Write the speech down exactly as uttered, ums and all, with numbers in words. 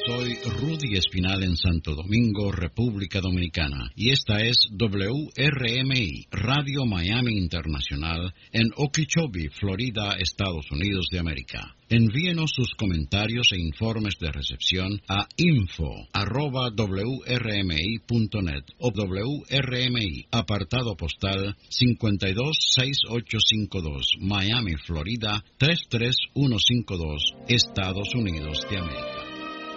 Soy Rudy Espinal en Santo Domingo, República Dominicana, y esta es W R M I, Radio Miami Internacional, en Okeechobee, Florida, Estados Unidos de América. Envíenos sus comentarios e informes de recepción a info arroba w r m i punto net o W R M I, apartado postal cinco dos seis ocho cinco dos, Miami, Florida tres tres uno cinco dos, Estados Unidos de América.